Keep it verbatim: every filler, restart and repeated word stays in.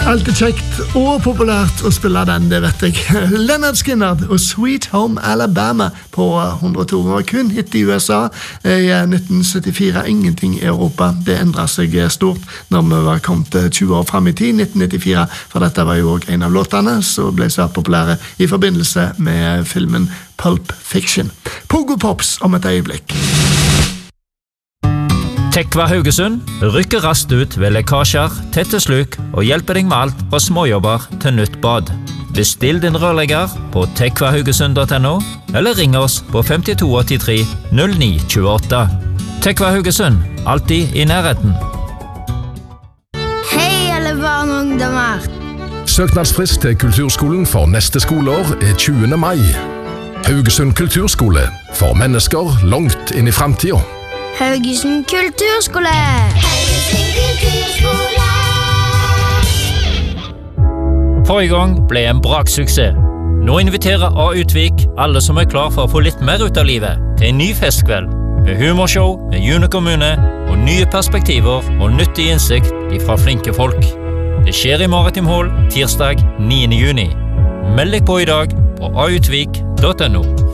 Alltid kjekt og populært å spille den, det vet jeg. Leonard Skinner og Sweet Home Alabama på hundre og to var kun hit i U S A i nitten syttifire. Ingenting i Europa. Det endret seg stort når vi var kommet tjue år frem i tid, nitten nittifire, for dette var jo også en av låtene som ble svært populære i forbindelse med filmen Pulp Fiction. Pogo Pops om et øyeblikk. Tekva Haugesund rykker raskt ut ved lekkasjer, tette sluk og hjelper deg med alt fra småjobber til nytt bad. Bestill din rørlegger på tekvahaugesund punktum no eller ring oss på fem to åtte tre null ni to åtte. Tekva Haugesund, alltid i nærheten. Hei alle barn og ungdommer! Søknadsfrist til Kulturskolen for neste skoleår er tjuende mai. Haugesund Kulturskole, for mennesker langt inn i fremtiden. Haugesund Kulturskole! Haugesund Kulturskole! Forrige gang ble en braksuksess. Nå inviterer A. Utvik alle som er klar for å få litt mer ut av livet til en ny festkveld med humorshow med June kommune og nye perspektiver og nyttig innsikt fra flinke folk. Det skjer i Maritim Hall tirsdag niende juni. Meld deg på i dag på a utvik punktum no.